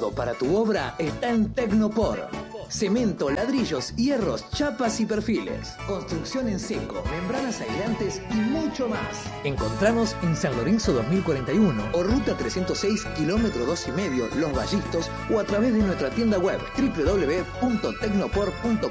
Todo para tu obra está en Tecnopor. Cemento, ladrillos, hierros, chapas y perfiles. Construcción en seco, membranas aislantes y mucho más. Encontranos en San Lorenzo 2041 o Ruta 306, kilómetro 2,5, Los Vallistos, o a través de nuestra tienda web www.tecnopor.com.ar.